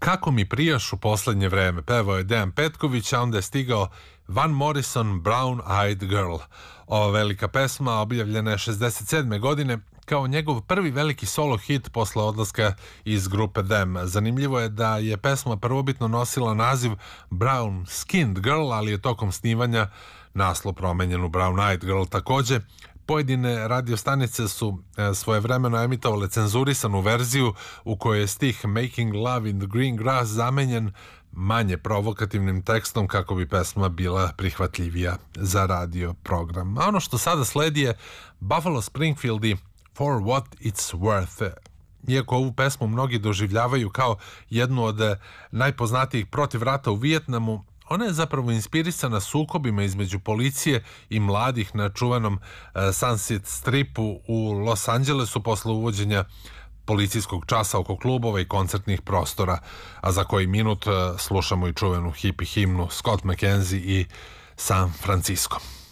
Kako mi prijaš u poslednje vreme, pevao je Dejan Petković, a onda je stigao Van Morrison, Brown Eyed Girl. Ova velika pesma objavljena je 67. godine kao njegov prvi veliki solo hit posle odlaska iz grupe Them. Zanimljivo je da je pesma prvobitno nosila naziv Brown Skinned Girl, ali je tokom snimanja naslov promenjen u Brown Eyed Girl. Takođe, pojedine radiostanice su svojevremeno emitovale cenzurisanu verziju u kojoj je stih Making Love in the Green Grass zamenjen manje provokativnim tekstom kako bi pesma bila prihvatljivija za radio program. A ono što sada sledi je Buffalo Springfield i For What It's Worth. Iako ovu pesmu mnogi doživljavaju kao jednu od najpoznatijih protiv rata u Vijetnamu, ona je zapravo inspirisana sukobima između policije i mladih na čuvenom Sunset Stripu u Los Angelesu posle uvođenja policijskog časa oko klubova i koncertnih prostora, a za koji minut slušamo i čuvenu hippie himnu Scott McKenzie i San Francisco.